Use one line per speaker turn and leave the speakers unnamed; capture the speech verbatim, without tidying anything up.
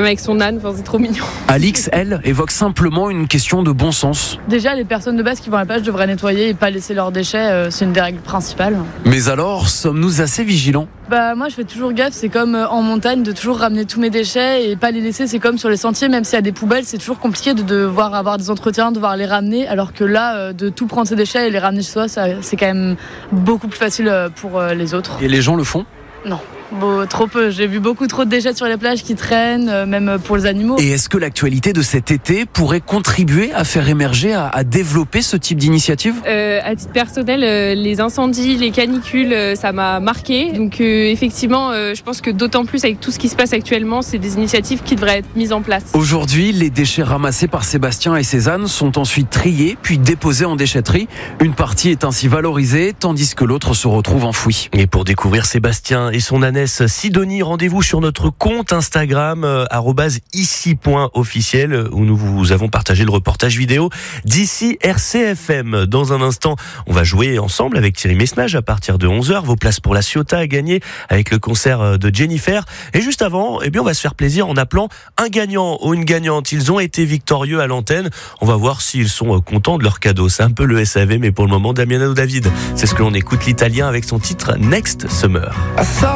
même avec son âne, enfin, c'est trop mignon.
Alix, elle, évoque simplement une question de bon sens.
Déjà, les personnes de base qui vont à la plage devraient nettoyer et pas laisser leurs déchets, euh, c'est une des règles principales.
Mais alors, sommes-nous assez vigilants ?
Bah moi je fais toujours gaffe, c'est comme en montagne de toujours ramener tous mes déchets et pas les laisser, c'est comme sur les sentiers, même s'il y a des poubelles, c'est toujours compliqué de devoir avoir des entretiens, de devoir les ramener, alors que là, de tout prendre ses déchets et les ramener chez soi, ça, c'est quand même beaucoup plus facile pour les autres.
Et les gens le font ?
Non. Bon, trop peu. J'ai vu beaucoup trop de déchets sur les plages qui traînent, euh, même pour les animaux.
Et est-ce que l'actualité de cet été pourrait contribuer à faire émerger, à, à développer ce type d'initiative ?
euh, À titre personnel, euh, les incendies, les canicules, euh, ça m'a marqué. Donc euh, effectivement, euh, je pense que d'autant plus avec tout ce qui se passe actuellement, c'est des initiatives qui devraient être mises en place.
Aujourd'hui, les déchets ramassés par Sébastien et Cézanne sont ensuite triés, puis déposés en déchetterie. Une partie est ainsi valorisée, tandis que l'autre se retrouve enfouie.
Et pour découvrir Sébastien et son ânesse Sidonie, rendez-vous sur notre compte Instagram euh, arobase ici point officiel où nous vous avons partagé le reportage vidéo d'ici R C F M. Dans un instant, on va jouer ensemble avec Thierry Messnage à partir de onze heures. Vos places pour la Ciotat à gagner avec le concert de Jennifer. Et juste avant, eh bien, on va se faire plaisir en appelant un gagnant ou une gagnante. Ils ont été victorieux à l'antenne. On va voir s'ils sont contents de leur cadeau. C'est un peu le S A V, mais pour le moment, Damiano David. C'est ce que l'on écoute, l'italien avec son titre Next Summer.